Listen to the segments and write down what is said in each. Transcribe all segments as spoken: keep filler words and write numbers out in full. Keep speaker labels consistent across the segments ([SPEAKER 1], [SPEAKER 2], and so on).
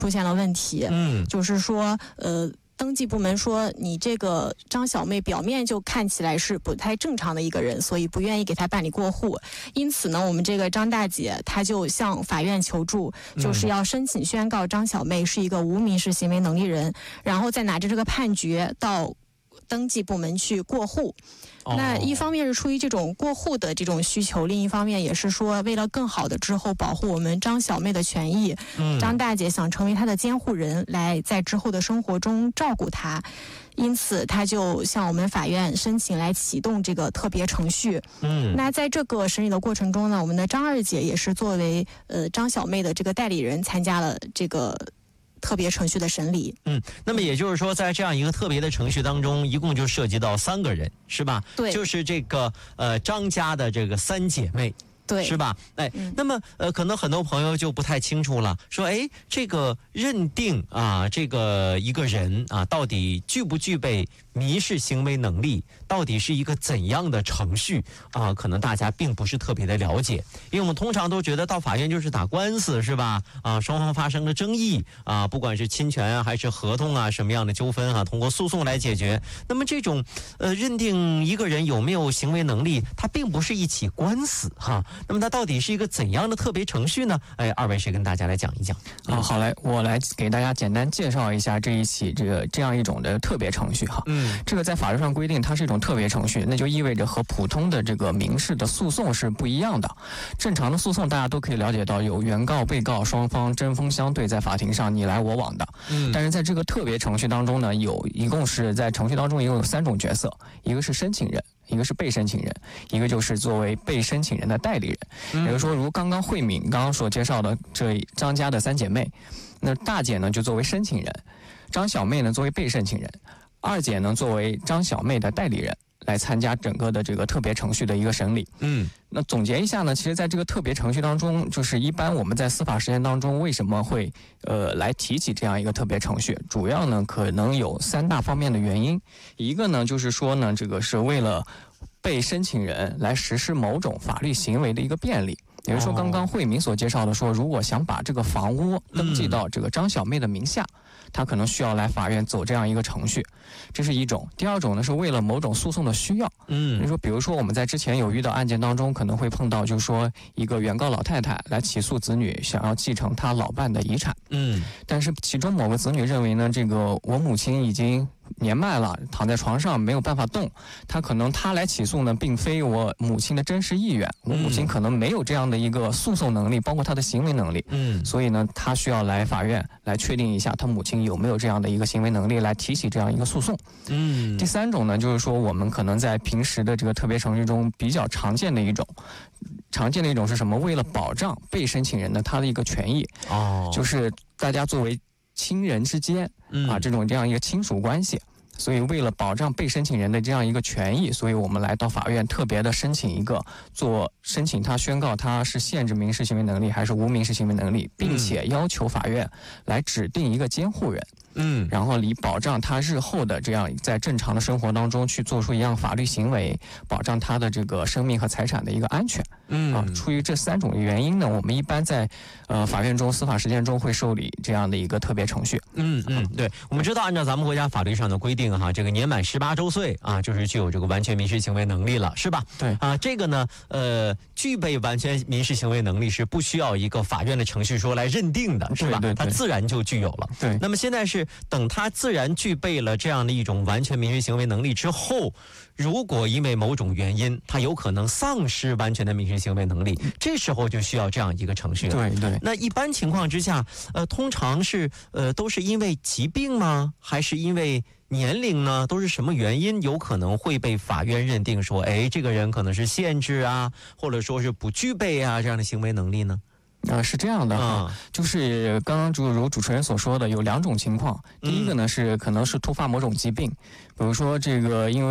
[SPEAKER 1] 出现了问题，
[SPEAKER 2] 嗯，
[SPEAKER 1] 就是说，呃。登记部门说，你这个张小妹表面就看起来是不太正常的一个人，所以不愿意给她办理过户。因此呢，我们这个张大姐她就向法院求助，就是要申请宣告张小妹是一个无民事行为能力人，然后再拿着这个判决到登记部门去过户。那一方面是出于这种过户的这种需求，另一方面也是说为了更好的之后保护我们张小妹的权益，嗯、张大姐想成为她的监护人，来在之后的生活中照顾她，因此她就向我们法院申请来启动这个特别程序。嗯，那在这个审理的过程中呢，我们的张二姐也是作为呃张小妹的这个代理人参加了这个特别程序的审理。
[SPEAKER 2] 嗯，那么也就是说，在这样一个特别的程序当中，一共就涉及到三个人，是吧？
[SPEAKER 1] 对，
[SPEAKER 2] 就是这个呃张家的这个三姐妹。
[SPEAKER 1] 对，
[SPEAKER 2] 是吧？哎，嗯、那么呃，可能很多朋友就不太清楚了，说，哎，这个认定啊，这个一个人啊，到底具不具备民事行为能力，到底是一个怎样的程序啊？可能大家并不是特别的了解，因为我们通常都觉得到法院就是打官司，是吧？啊，双方发生了争议啊，不管是侵权啊，还是合同啊，什么样的纠纷啊，通过诉讼来解决。那么这种呃，认定一个人有没有行为能力，它并不是一起官司哈。那么它到底是一个怎样的特别程序呢？哎，二位谁跟大家来讲一讲？
[SPEAKER 3] 啊，好嘞，我来给大家简单介绍一下这一起这个这样一种的特别程序哈。嗯，这个在法律上规定它是一种特别程序，那就意味着和普通的这个民事的诉讼是不一样的。正常的诉讼大家都可以了解到，有原告、被告双方针锋相对，在法庭上你来我往的。嗯，但是在这个特别程序当中呢，有一共是在程序当中一共有三种角色，一个是申请人，一个是被申请人，一个就是作为被申请人的代理人。嗯、也就是说，如刚刚慧敏刚刚所介绍的这张家的三姐妹，那大姐呢就作为申请人，张小妹呢作为被申请人，二姐呢作为张小妹的代理人，来参加整个的这个特别程序的一个审理。嗯，那总结一下呢，其实在这个特别程序当中，就是一般我们在司法实践当中为什么会呃来提起这样一个特别程序，主要呢可能有三大方面的原因。一个呢就是说呢，这个是为了被申请人来实施某种法律行为的一个便利。也就是说，刚刚慧敏所介绍的说，如果想把这个房屋登记到这个张小妹的名下，他可能需要来法院走这样一个程序，这是一种。第二种呢，是为了某种诉讼的需要。嗯，你说，比如说我们在之前有遇到案件当中，可能会碰到，就是说一个原告老太太来起诉子女，想要继承她老伴的遗产。嗯，但是其中某个子女认为呢，这个我母亲已经年迈了，躺在床上没有办法动，他可能他来起诉呢，并非我母亲的真实意愿，我母亲可能没有这样的一个诉讼能力，包括他的行为能力。嗯，所以呢，他需要来法院来确定一下他母亲有没有这样的一个行为能力，来提起这样一个诉讼。嗯，第三种呢，就是说我们可能在平时的这个特别程序中比较常见的一种。常见的一种是什么？为了保障被申请人的他的一个权益，哦，就是大家作为亲人之间啊，这种这样一个亲属关系，所以为了保障被申请人的这样一个权益，所以我们来到法院特别的申请一个做申请他宣告他是限制民事行为能力还是无民事行为能力，并且要求法院来指定一个监护人。嗯，然后以保障他日后的这样在正常的生活当中去做出一样法律行为，保障他的这个生命和财产的一个安全。嗯，啊，出于这三种原因呢，我们一般在呃法院中司法实践中会受理这样的一个特别程序。
[SPEAKER 2] 嗯嗯，对，我们知道按照咱们国家法律上的规定哈，这个年满十八周岁啊，就是具有这个完全民事行为能力了，是吧？
[SPEAKER 3] 对
[SPEAKER 2] 啊，这个呢，呃，具备完全民事行为能力是不需要一个法院的程序说来认定的，是吧？
[SPEAKER 3] 对对对，
[SPEAKER 2] 它自然就具有了。
[SPEAKER 3] 对，
[SPEAKER 2] 那么现在是。等他自然具备了这样的一种完全民事行为能力之后，如果因为某种原因他有可能丧失完全的民事行为能力，这时候就需要这样一个程序了。
[SPEAKER 3] 对对。
[SPEAKER 2] 那一般情况之下，呃，通常是呃都是因为疾病吗？还是因为年龄呢？都是什么原因有可能会被法院认定说，哎，这个人可能是限制啊，或者说是不具备啊这样的行为能力呢？
[SPEAKER 3] 呃，是这样的哈，嗯、就是刚刚主如主持人所说的，有两种情况。第一个呢是可能是突发某种疾病，比如说这个因为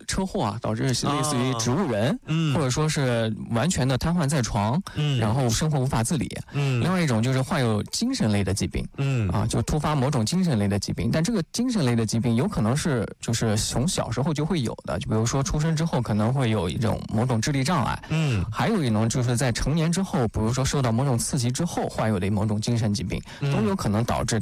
[SPEAKER 3] 车祸啊，导致类似于植物人，
[SPEAKER 2] 嗯，
[SPEAKER 3] 或者说是完全的瘫痪在床，嗯，然后生活无法自理，嗯，另外一种就是患有精神类的疾病，嗯，啊，就突发某种精神类的疾病，但这个精神类的疾病有可能是就是从小时候就会有的，就比如说出生之后可能会有一种某种智力障碍，嗯，还有一种就是在成年之后，比如说受到某种刺激之后患有的某种精神疾病，都有可能导致